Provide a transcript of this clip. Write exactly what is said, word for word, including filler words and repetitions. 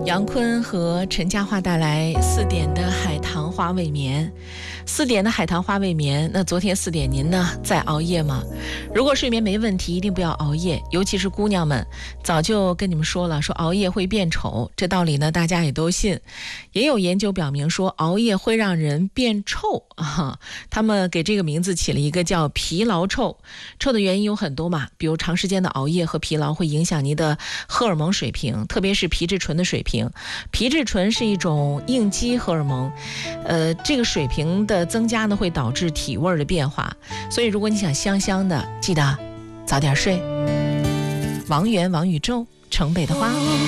杨坤和陈嘉桦带来四点的海棠花未眠。四点的海棠花未眠，那昨天四点您呢在熬夜吗？如果睡眠没问题，一定不要熬夜，尤其是姑娘们，早就跟你们说了，说熬夜会变丑，这道理呢大家也都信。也有研究表明说熬夜会让人变臭啊，他们给这个名字起了一个叫疲劳臭。臭的原因有很多嘛，比如长时间的熬夜和疲劳会影响你的荷尔蒙水平，特别是皮质醇的水平。皮质醇是一种应激荷尔蒙，呃，这个水平的增加呢，会导致体味的变化。所以如果你想香香的，记得早点睡。王源、王宇宙，城北的花。